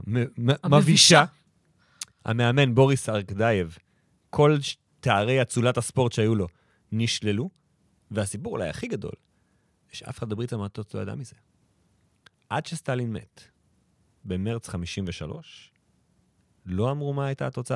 מבישה. המאמן בוריס ארקדייב, כל תארי אצולת הספורט שהיו לו נשללו, והסיפור אולי הכי גדול, שאף אחד בברית המועצות לא ידע מזה. עד שסטלין מת, במרץ 53, לא אמרו מה הייתה התוצאה